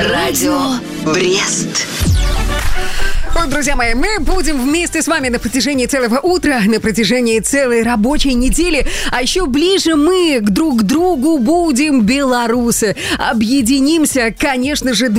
Радио Брест. Вот, друзья мои, мы будем вместе с вами на протяжении целого утра, на протяжении целой рабочей недели. А еще ближе мы друг к другу будем, белорусы. Объединимся, конечно же,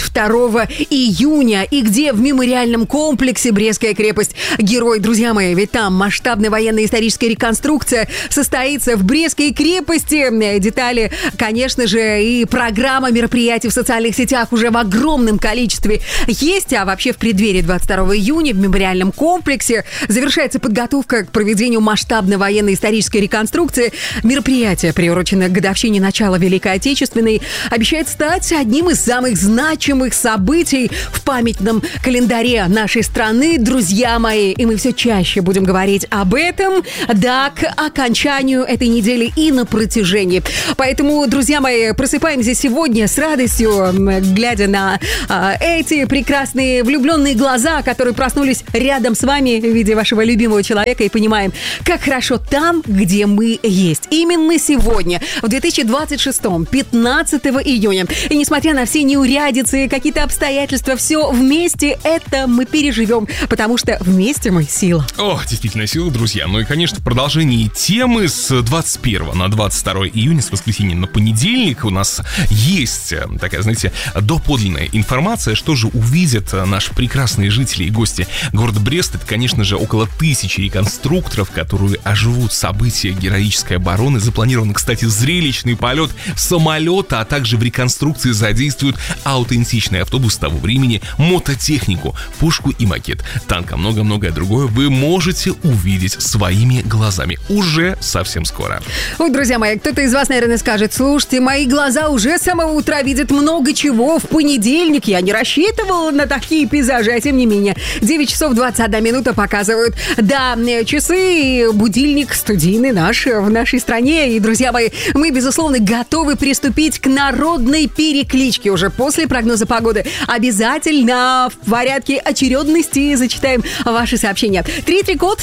22 июня. И где? В мемориальном комплексе Брестская крепость Герой. Друзья мои, ведь там масштабная военно-историческая реконструкция состоится в Брестской крепости. Детали, конечно же, и программа мероприятий в социальных сетях уже в огромном количестве есть. А вообще в преддверии 22 июня в мемориальном комплексе завершается подготовка к проведению масштабной военно-исторической реконструкции. Мероприятие, приуроченное к годовщине начала Великой Отечественной, обещает стать одним из самых значимых событий в памятном календаре нашей страны, друзья мои. И мы все чаще будем говорить об этом, да, к окончанию этой недели и на протяжении. Поэтому, друзья мои, просыпаемся сегодня с радостью, глядя на эти прекрасные влюбленные глаза, которые проснулись рядом с вами в виде вашего любимого человека, и понимаем, как хорошо там, где мы есть. Именно сегодня, в 2026-м, 15 июня. И несмотря на все неурядицы, какие-то обстоятельства, все вместе это мы переживем, потому что вместе мы сила. О, действительно сила, друзья. Ну и, конечно, в продолжении темы с 21 на 22 июня, с воскресенья на понедельник, у нас есть такая, знаете, доподлинная информация, что же увидят наши прекрасные жители и гости города Брест. Это, конечно же, около 1000 реконструкторов, которые оживут события героической обороны. Запланирован, кстати, зрелищный полет самолета, а также в реконструкции задействуют аутентичный автобус того времени, мототехнику, пушку и макет, танк, многое другое вы можете увидеть своими глазами уже совсем скоро. Вот, друзья мои, кто-то из вас, наверное, скажет: слушайте, мои глаза уже с самого утра видят много чего. В понедельник я не рассчитывала на такие пейзажи, а тем не менее, 9 часов 21 минута показывают, да, часы и будильник студийный наш в нашей стране. И, друзья мои, мы, безусловно, готовы приступить к народной перекличке уже после прогноза погоды. Обязательно в порядке очередности зачитаем ваши сообщения. 3-3-код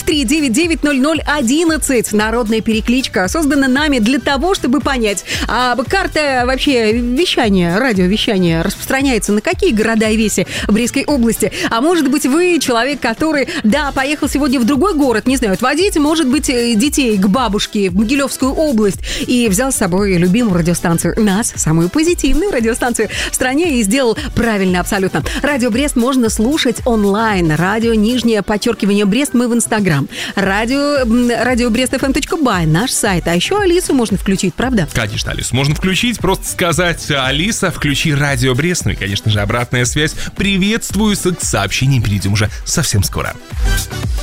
399-00-11. Народная перекличка создана нами для того, чтобы понять, а карта вообще вещания, радиовещания распространяется на какие города и веси в Брестской области. А может быть, вы человек, который, да, поехал сегодня в другой город, не знаю, отводить, может быть, детей к бабушке в Могилевскую область и взял с собой любимую радиостанцию, нас, самую позитивную радиостанцию в стране, и сделал правильно абсолютно. Радио Брест можно слушать онлайн. Радио _Брест мы в Инстаграм. Радио BrestFM.by, наш сайт. А еще Алису можно включить, правда? Конечно, Алису можно включить. Просто сказать: Алиса, включи Радио Брест. Ну и, конечно же, обратная связь. Приветствую. К сообщениям перейдем уже совсем скоро.